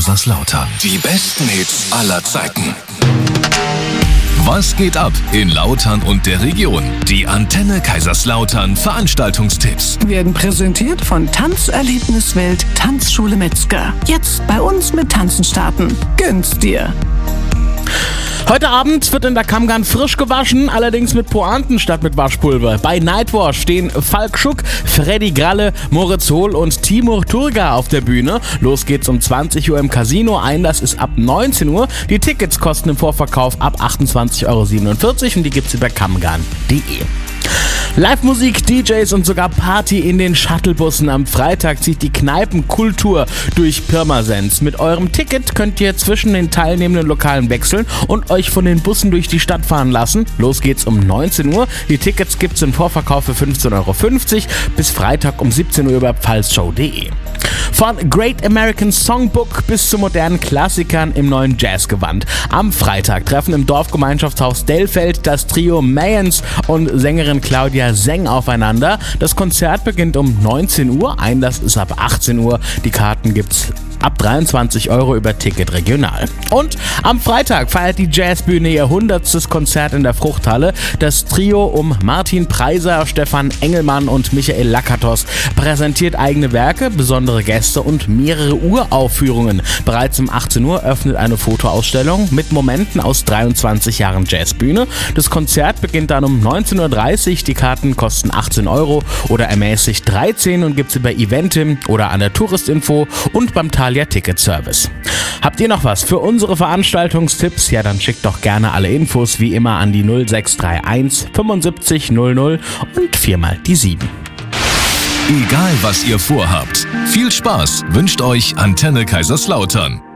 Kaiserslautern. Die besten Hits aller Zeiten. Was geht ab in Lautern und der Region? Die Antenne Kaiserslautern Veranstaltungstipps. Werden präsentiert von Tanzerlebniswelt Tanzschule Metzger. Jetzt bei uns mit Tanzen starten. Gönn's dir! Heute Abend wird in der Kammgarn frisch gewaschen, allerdings mit Pointen statt mit Waschpulver. Bei Nightwash stehen Falk Schuck, Freddy Gralle, Moritz Hohl und Timur Turga auf der Bühne. Los geht's um 20 Uhr im Casino, Einlass ist ab 19 Uhr. Die Tickets kosten im Vorverkauf ab 28,47 € und die gibt's über kammgarn.de. Live-Musik, DJs und sogar Party in den Shuttlebussen. Am Freitag zieht die Kneipenkultur durch Pirmasens. Mit eurem Ticket könnt ihr zwischen den teilnehmenden Lokalen wechseln und euch von den Bussen durch die Stadt fahren lassen. Los geht's um 19 Uhr. Die Tickets gibt's im Vorverkauf für 15,50 € bis Freitag um 17 Uhr über pfalzshow.de. Von Great American Songbook bis zu modernen Klassikern im neuen Jazzgewand. Am Freitag treffen im Dorfgemeinschaftshaus Dellfeld das Trio Mayans und Sängerin Claudia Seng aufeinander. Das Konzert beginnt um 19 Uhr, Einlass ist ab 18 Uhr. Die Karten gibt's ab 23 € über Ticket Regional. Und am Freitag feiert die Jazzbühne ihr 100. Konzert in der Fruchthalle. Das Trio um Martin Preiser, Stefan Engelmann und Michael Lakatos präsentiert eigene Werke, besondere Gäste und mehrere Uraufführungen. Bereits um 18 Uhr öffnet eine Fotoausstellung mit Momenten aus 23 Jahren Jazzbühne. Das Konzert beginnt dann um 19:30 Uhr. Die Karten kosten 18 € oder ermäßigt 13 und gibt's über Eventim oder an der Touristinfo und beim Thalia Ticket Service. Habt ihr noch was für unsere Veranstaltungstipps? Ja, dann schickt doch gerne alle Infos wie immer an die 0631 75 00 und 4 die 7. Egal was ihr vorhabt, viel Spaß wünscht euch Antenne Kaiserslautern.